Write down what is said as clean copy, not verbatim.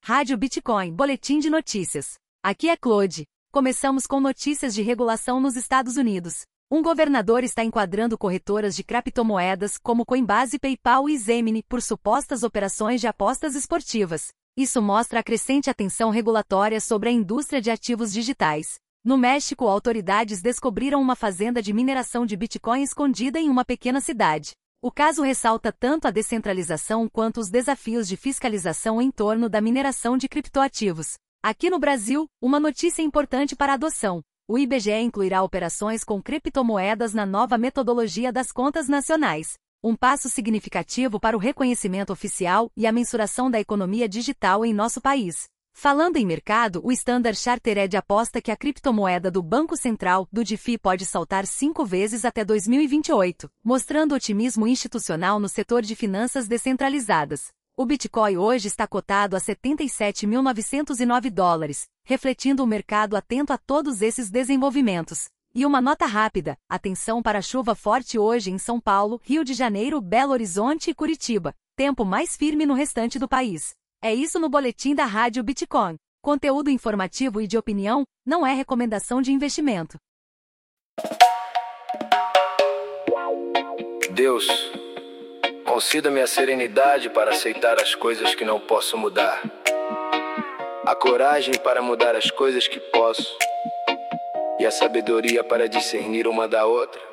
Rádio Bitcoin, Boletim de Notícias. Aqui é Claude. Começamos com notícias de regulação nos Estados Unidos. Um governador está enquadrando corretoras de criptomoedas como Coinbase, PayPal e Gemini por supostas operações de apostas esportivas. Isso mostra a crescente atenção regulatória sobre a indústria de ativos digitais. No México, autoridades descobriram uma fazenda de mineração de Bitcoin escondida em uma pequena cidade. O caso ressalta tanto a descentralização quanto os desafios de fiscalização em torno da mineração de criptoativos. Aqui no Brasil, uma notícia importante para a adoção. O IBGE incluirá operações com criptomoedas na nova metodologia das contas nacionais. Um passo significativo para o reconhecimento oficial e a mensuração da economia digital em nosso país. Falando em mercado, o Standard Chartered aposta que a criptomoeda do Banco Central, do DeFi, pode saltar 5 vezes até 2028, mostrando otimismo institucional no setor de finanças descentralizadas. O Bitcoin hoje está cotado a $77.909, refletindo o mercado atento a todos esses desenvolvimentos. E uma nota rápida: atenção para a chuva forte hoje em São Paulo, Rio de Janeiro, Belo Horizonte e Curitiba. Tempo mais firme no restante do país. É isso no boletim da Rádio Bitcoin. Conteúdo informativo e de opinião, não é recomendação de investimento. Deus, conceda-me a serenidade para aceitar as coisas que não posso mudar, a coragem para mudar as coisas que posso e a sabedoria para discernir uma da outra.